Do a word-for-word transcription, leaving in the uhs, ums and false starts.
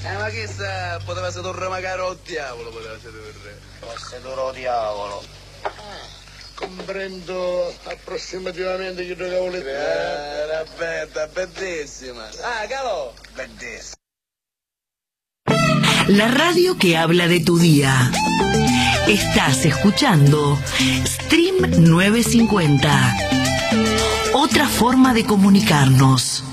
Eh, ma chissà, poteva sedurre magari al diavolo, poteva sedurre. Può sedurre al diavolo. Comprendo approssimativamente che giocavo le... Eh, era bella, bellissima. Ah, calò. Bellissimo. La radio que habla de tu día. Estás escuchando Stream novecientos cincuenta. Otra forma de comunicarnos.